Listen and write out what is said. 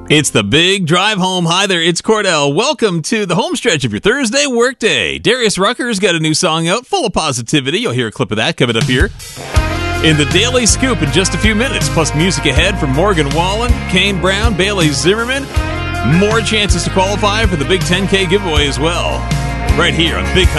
It's the big drive home. Hi there, it's Cordell. Welcome to the home stretch of your Thursday workday. Darius Rucker's got a new song out full of positivity. You'll hear a clip of that coming up here in the Daily Scoop in just a few minutes. Plus music ahead from Morgan Wallen, Kane Brown, Bailey Zimmerman. More chances to qualify for the Big 10K giveaway as well. Right here on Big